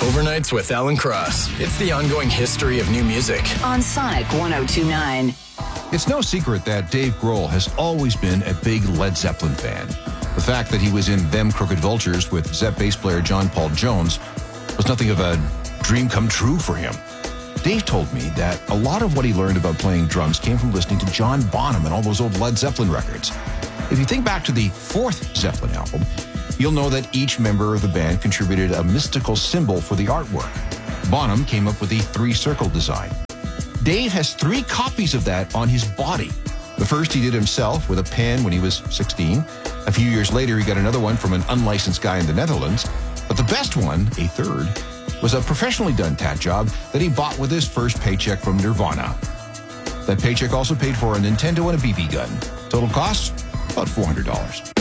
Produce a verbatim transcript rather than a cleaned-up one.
Overnights with Alan Cross. It's the ongoing history of new music. On Sonic one oh two point nine. It's no secret that Dave Grohl has always been a big Led Zeppelin fan. The fact that he was in Them Crooked Vultures with Zepp bass player John Paul Jones was nothing of a dream come true for him. Dave told me that a lot of what he learned about playing drums came from listening to John Bonham and all those old Led Zeppelin records. If you think back to the fourth Zeppelin album, you'll know that each member of the band contributed a mystical symbol for the artwork. Bonham came up with the three-circle design. Dave has three copies of that on his body. The first he did himself with a pen when he was sixteen. A few years later, he got another one from an unlicensed guy in the Netherlands. But the best one, a third, was a professionally done tat job that he bought with his first paycheck from Nirvana. That paycheck also paid for a Nintendo and a B B gun. Total cost, about four hundred dollars.